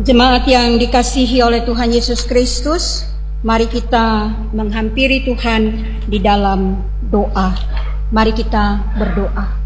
Jemaat yang dikasihi oleh Tuhan Yesus Kristus, mari kita menghampiri Tuhan di dalam doa. Mari kita berdoa.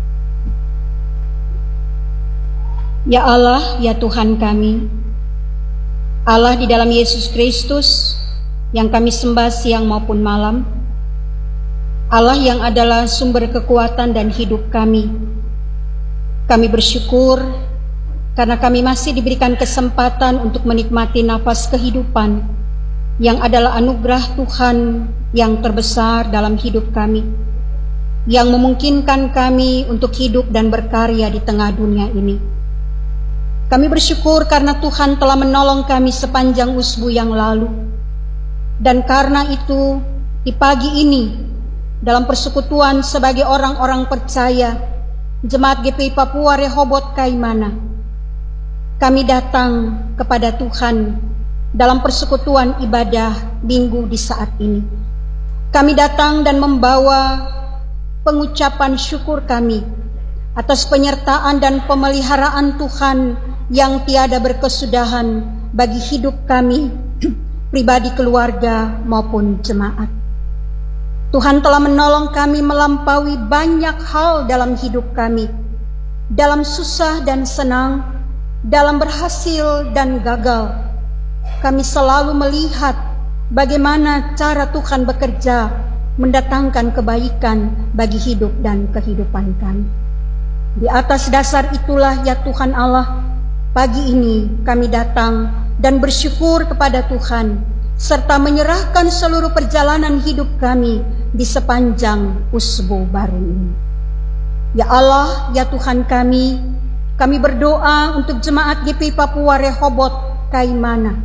Ya Allah, ya Tuhan kami, Allah di dalam Yesus Kristus yang kami sembah siang maupun malam, Allah yang adalah sumber kekuatan dan hidup kami. Kami bersyukur karena kami masih diberikan kesempatan untuk menikmati nafas kehidupan yang adalah anugerah Tuhan yang terbesar dalam hidup kami, yang memungkinkan kami untuk hidup dan berkarya di tengah dunia ini. Kami bersyukur karena Tuhan telah menolong kami sepanjang usbu yang lalu, dan karena itu di pagi ini dalam persekutuan sebagai orang-orang percaya Jemaat GPI Papua Rehoboth Kaimana, kami datang kepada Tuhan dalam persekutuan ibadah minggu di saat ini. Kami datang dan membawa pengucapan syukur kami atas penyertaan dan pemeliharaan Tuhan yang tiada berkesudahan bagi hidup kami, pribadi, keluarga maupun jemaat. Tuhan telah menolong kami melampaui banyak hal dalam hidup kami, dalam susah dan senang, dalam berhasil dan gagal. Kami selalu melihat bagaimana cara Tuhan bekerja mendatangkan kebaikan bagi hidup dan kehidupan kami. Di atas dasar itulah ya Tuhan Allah, pagi ini kami datang dan bersyukur kepada Tuhan serta menyerahkan seluruh perjalanan hidup kami di sepanjang usbu baru ini. Ya Allah, ya Tuhan kami berdoa untuk jemaat GPI Papua Rehoboth Kaimana,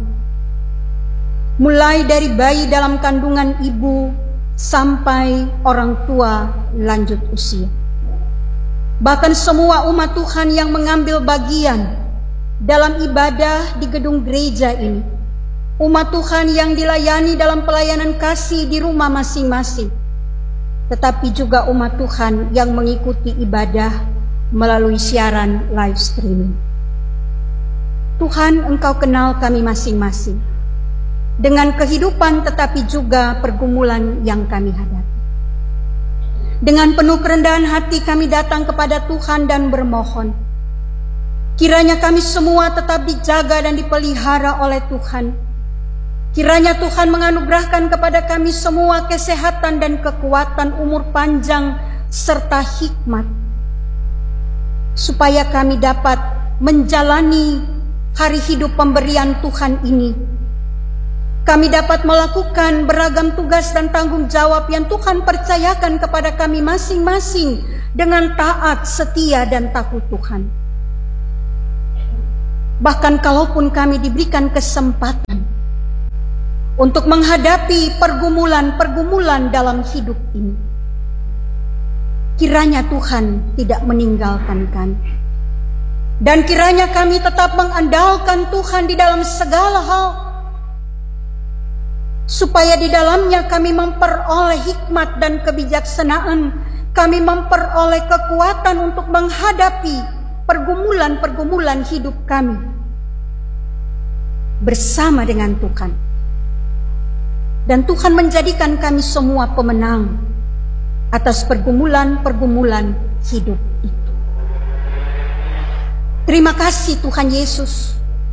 mulai dari bayi dalam kandungan ibu sampai orang tua lanjut usia. Bahkan semua umat Tuhan yang mengambil bagian dalam ibadah di gedung gereja ini, umat Tuhan yang dilayani dalam pelayanan kasih di rumah masing-masing, tetapi juga umat Tuhan yang mengikuti ibadah melalui siaran live streaming. Tuhan, Engkau kenal kami masing-masing dengan kehidupan tetapi juga pergumulan yang kami hadapi. Dengan penuh kerendahan hati kami datang kepada Tuhan dan bermohon, kiranya kami semua tetap dijaga dan dipelihara oleh Tuhan. Kiranya Tuhan menganugerahkan kepada kami semua kesehatan dan kekuatan, umur panjang serta hikmat, supaya kami dapat menjalani hari hidup pemberian Tuhan ini. Kami dapat melakukan beragam tugas dan tanggung jawab yang Tuhan percayakan kepada kami masing-masing dengan taat, setia, dan takut Tuhan. Bahkan kalaupun kami diberikan kesempatan untuk menghadapi pergumulan-pergumulan dalam hidup ini, kiranya Tuhan tidak meninggalkan kami. Dan kiranya kami tetap mengandalkan Tuhan di dalam segala hal, supaya di dalamnya kami memperoleh hikmat dan kebijaksanaan. Kami memperoleh kekuatan untuk menghadapi pergumulan-pergumulan hidup kami bersama dengan Tuhan. Dan Tuhan menjadikan kami semua pemenang atas pergumulan-pergumulan hidup itu. Terima kasih Tuhan Yesus.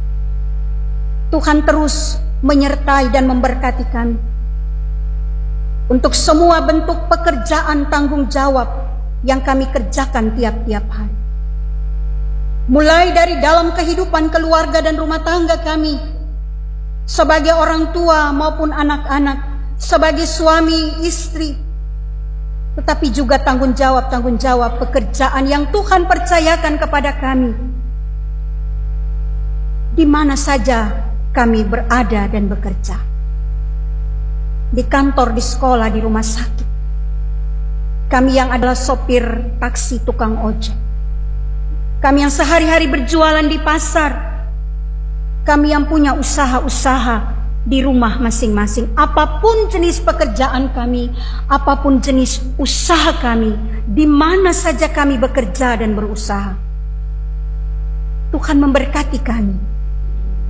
Tuhan terus menyertai dan memberkati kami untuk semua bentuk pekerjaan tanggung jawab yang kami kerjakan tiap-tiap hari. Mulai dari dalam kehidupan keluarga dan rumah tangga kami, sebagai orang tua maupun anak-anak, sebagai suami, istri, tetapi juga tanggung jawab pekerjaan yang Tuhan percayakan kepada kami. Di mana saja kami berada dan bekerja. Di kantor, di sekolah, di rumah sakit. Kami yang adalah sopir taksi, tukang ojek. Kami yang sehari-hari berjualan di pasar. Kami yang punya usaha-usaha di rumah masing-masing. Apapun jenis pekerjaan kami, apapun jenis usaha kami, di mana saja kami bekerja dan berusaha, Tuhan memberkati kami.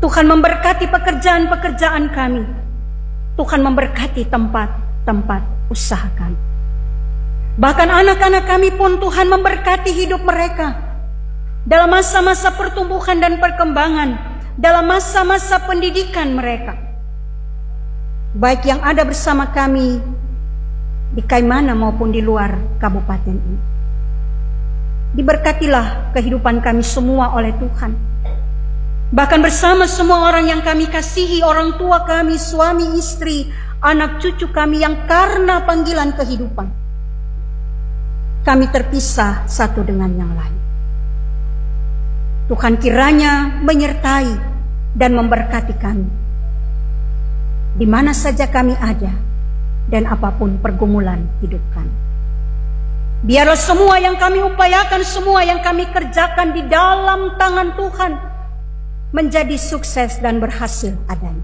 Tuhan memberkati pekerjaan-pekerjaan kami. Tuhan memberkati tempat-tempat usaha kami. Bahkan anak-anak kami pun Tuhan memberkati hidup mereka dalam masa-masa pertumbuhan dan perkembangan, dalam masa-masa pendidikan mereka. Baik yang ada bersama kami di Kaimana maupun di luar kabupaten ini. Diberkatilah kehidupan kami semua oleh Tuhan. Bahkan bersama semua orang yang kami kasihi, orang tua kami, suami, istri, anak cucu kami yang karena panggilan kehidupan, kami terpisah satu dengan yang lain. Tuhan kiranya menyertai dan memberkati kami di mana saja kami ada dan apapun pergumulan hidup kami. Biarlah semua yang kami upayakan, semua yang kami kerjakan di dalam tangan Tuhan menjadi sukses dan berhasil adanya.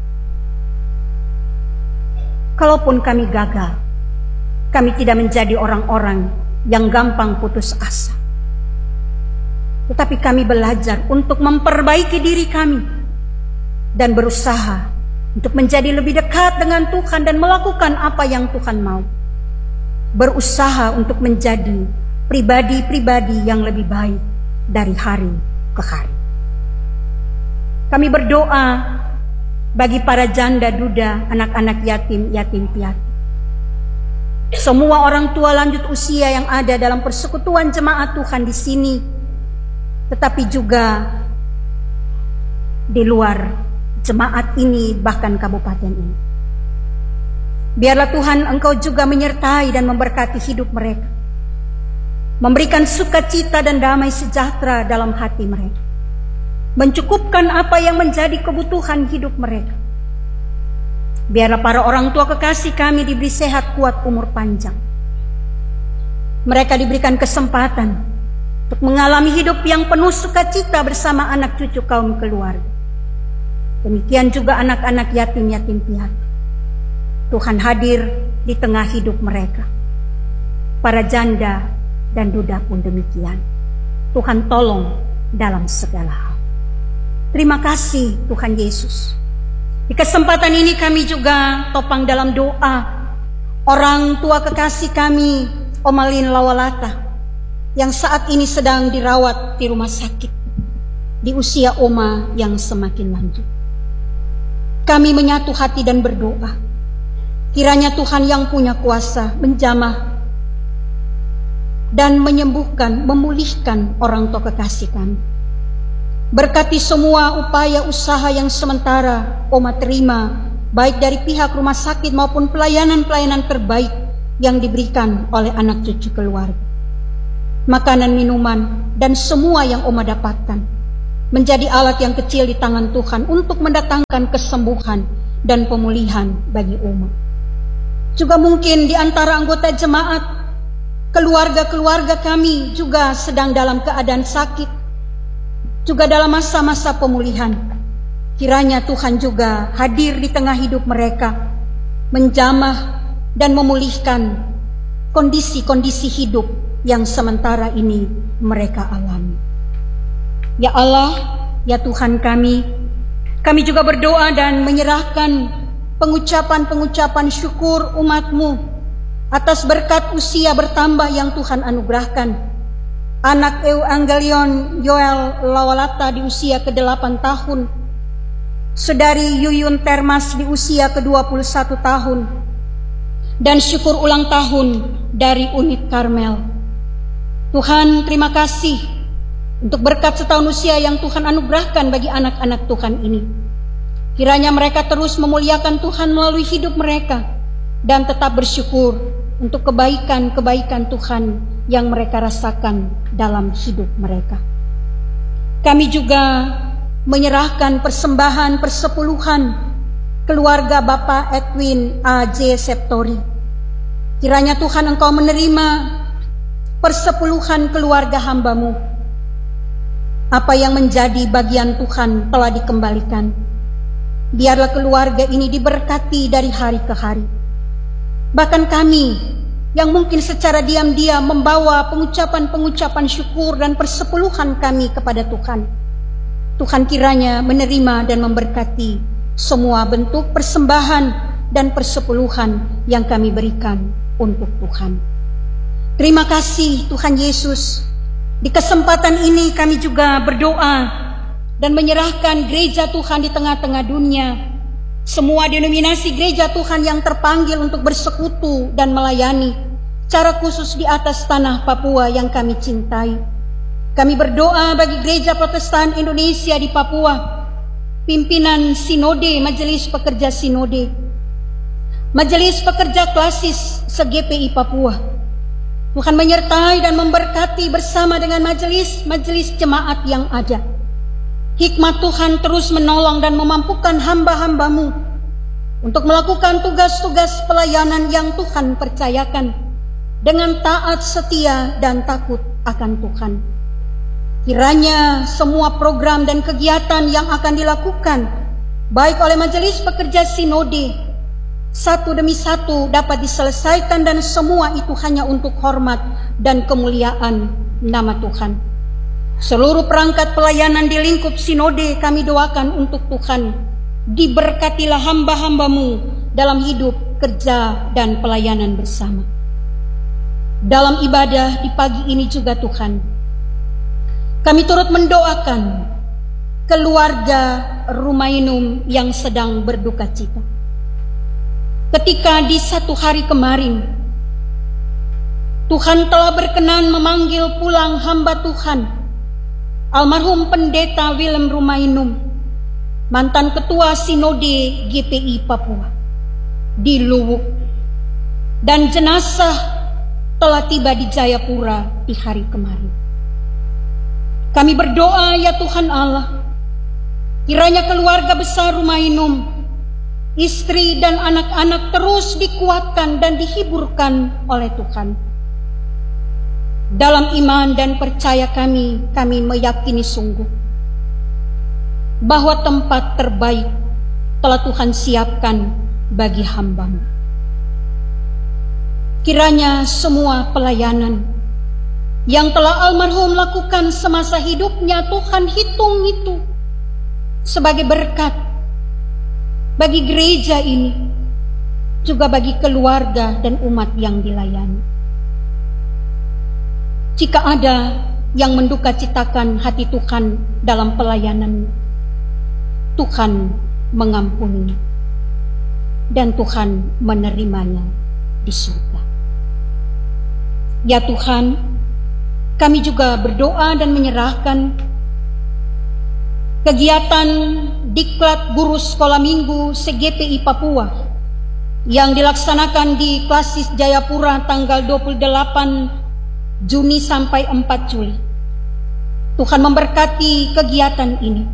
Kalaupun kami gagal, kami tidak menjadi orang-orang yang gampang putus asa. Tetapi kami belajar untuk memperbaiki diri kami dan berusaha untuk menjadi lebih dekat dengan Tuhan dan melakukan apa yang Tuhan mau. Berusaha untuk menjadi pribadi-pribadi yang lebih baik dari hari ke hari. Kami berdoa bagi para janda duda, anak-anak yatim, yatim piatu. Semua orang tua lanjut usia yang ada dalam persekutuan jemaat Tuhan di sini, tetapi juga di luar jemaat ini, bahkan kabupaten ini. Biarlah Tuhan Engkau juga menyertai dan memberkati hidup mereka, memberikan sukacita dan damai sejahtera dalam hati mereka, mencukupkan apa yang menjadi kebutuhan hidup mereka. Biarlah para orang tua kekasih kami diberi sehat, kuat, umur panjang. Mereka diberikan kesempatan untuk mengalami hidup yang penuh sukacita bersama anak cucu kaum keluarga. Demikian juga anak-anak yatim, yatim piatu. Tuhan hadir di tengah hidup mereka. Para janda dan duda pun demikian. Tuhan tolong dalam segala hal. Terima kasih Tuhan Yesus. Di kesempatan ini kami juga topang dalam doa orang tua kekasih kami, Oma Lin Lawalata, yang saat ini sedang dirawat di rumah sakit di usia Oma yang semakin lanjut. Kami menyatu hati dan berdoa, kiranya Tuhan yang punya kuasa menjamah dan menyembuhkan, memulihkan orang tua kekasih kami. Berkati semua upaya usaha yang sementara Oma terima, baik dari pihak rumah sakit maupun pelayanan-pelayanan terbaik yang diberikan oleh anak cucu keluarga. Makanan, minuman, dan semua yang Oma dapatkan menjadi alat yang kecil di tangan Tuhan untuk mendatangkan kesembuhan dan pemulihan bagi Oma. Juga mungkin di antara anggota jemaat, keluarga-keluarga kami juga sedang dalam keadaan sakit, juga dalam masa-masa pemulihan. Kiranya Tuhan juga hadir di tengah hidup mereka, menjamah dan memulihkan kondisi-kondisi hidup yang sementara ini mereka alami. Ya Allah, ya Tuhan kami juga berdoa dan menyerahkan pengucapan-pengucapan syukur umat-Mu atas berkat usia bertambah yang Tuhan anugerahkan. Anak Evangelion Yoel Lawalata di usia ke-8 tahun, Saudari Yuyun Termas di usia ke-21 tahun, dan syukur ulang tahun dari unit Karmel. Tuhan, terima kasih untuk berkat setahun usia yang Tuhan anugerahkan bagi anak-anak Tuhan ini. Kiranya mereka terus memuliakan Tuhan melalui hidup mereka dan tetap bersyukur untuk kebaikan-kebaikan Tuhan yang mereka rasakan dalam hidup mereka. Kami juga menyerahkan persembahan persepuluhan keluarga Bapak Edwin A.J. Septori. Kiranya Tuhan Engkau menerima persepuluhan keluarga hamba-Mu. Apa yang menjadi bagian Tuhan telah dikembalikan. Biarlah keluarga ini diberkati dari hari ke hari. Bahkan kami yang mungkin secara diam-diam membawa pengucapan-pengucapan syukur dan persepuluhan kami kepada Tuhan, Tuhan kiranya menerima dan memberkati semua bentuk persembahan dan persepuluhan yang kami berikan untuk Tuhan. Terima kasih Tuhan Yesus. Di kesempatan ini kami juga berdoa dan menyerahkan gereja Tuhan di tengah-tengah dunia. Semua denominasi gereja Tuhan yang terpanggil untuk bersekutu dan melayani, secara khusus di atas tanah Papua yang kami cintai. Kami berdoa bagi Gereja Protestan Indonesia di Papua, pimpinan Sinode, Majelis Pekerja Sinode, Majelis Pekerja Klasis se-GPI Papua. Tuhan menyertai dan memberkati bersama dengan majelis jemaat yang ada. Hikmat Tuhan terus menolong dan memampukan hamba-hamba-Mu untuk melakukan tugas-tugas pelayanan yang Tuhan percayakan dengan taat, setia, dan takut akan Tuhan. Kiranya semua program dan kegiatan yang akan dilakukan baik oleh Majelis Pekerja Sinode satu demi satu dapat diselesaikan, dan semua itu hanya untuk hormat dan kemuliaan nama Tuhan. Seluruh perangkat pelayanan di lingkup Sinode kami doakan untuk Tuhan. Diberkatilah hamba-hamba-Mu dalam hidup, kerja, dan pelayanan bersama. Dalam ibadah di pagi ini juga Tuhan, kami turut mendoakan keluarga Rumainum yang sedang berduka cita. Ketika di satu hari kemarin, Tuhan telah berkenan memanggil pulang hamba Tuhan, almarhum Pendeta Willem Rumainum, mantan Ketua Sinode GPI Papua, di Luwuk. Dan jenazah telah tiba di Jayapura di hari kemarin. Kami berdoa ya Tuhan Allah, kiranya keluarga besar Rumainum, istri dan anak-anak terus dikuatkan dan dihiburkan oleh Tuhan. Dalam iman dan percaya kami meyakini sungguh bahwa tempat terbaik telah Tuhan siapkan bagi hamba-Mu. Kiranya semua pelayanan yang telah almarhum lakukan semasa hidupnya, Tuhan hitung itu sebagai berkat bagi gereja ini, juga bagi keluarga dan umat yang dilayani. Jika ada yang menduka citakan hati Tuhan dalam pelayanan, Tuhan mengampuni dan Tuhan menerimanya di surga. Ya Tuhan, kami juga berdoa dan menyerahkan kegiatan Diklat Guru Sekolah Minggu se-GPI Papua yang dilaksanakan di Klasis Jayapura tanggal 28 Juni sampai 4 Juli. Tuhan memberkati kegiatan ini.